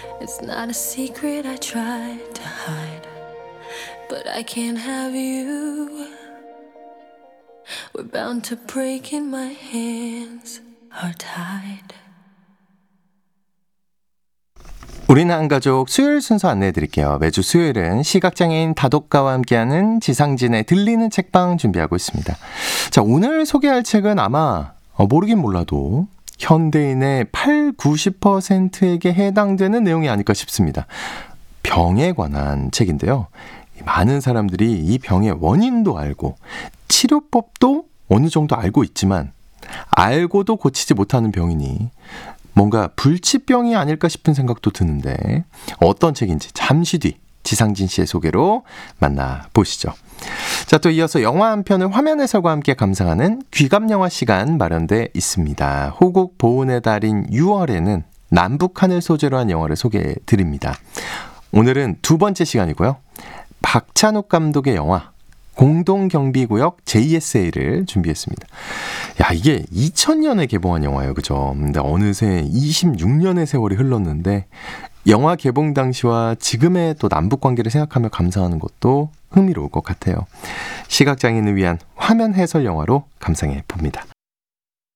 It's not a secret I tried to hide, but I can't have you. We're bound to break and my hands are tied. 우리는 한가족 수요일 순서 안내해드릴게요. 매주 수요일은 시각장애인 다독가와 함께하는 지상진의 들리는 책방 준비하고 있습니다. 자, 오늘 소개할 책은 아마 모르긴 몰라도 현대인의 80-90%에게 해당되는 내용이 아닐까 싶습니다. 병에 관한 책인데요. 많은 사람들이 이 병의 원인도 알고 치료법도 어느 정도 알고 있지만 알고도 고치지 못하는 병이니 뭔가 불치병이 아닐까 싶은 생각도 드는데 어떤 책인지 잠시 뒤 지상진 씨의 소개로 만나보시죠. 자, 또 이어서 영화 한 편을 화면 해설과 함께 감상하는 귀감영화 시간 마련돼 있습니다. 호국 보훈의 달인 6월에는 남북한을 소재로 한 영화를 소개해드립니다. 오늘은 두 번째 시간이고요. 박찬욱 감독의 영화 공동경비구역 JSA를 준비했습니다. 야, 이게 2000년에 개봉한 영화예요. 그죠? 근데 어느새 26년의 세월이 흘렀는데 영화 개봉 당시와 지금의 또 남북 관계를 생각하며 감상하는 것도 흥미로울 것 같아요. 시각장애인을 위한 화면 해설 영화로 감상해 봅니다.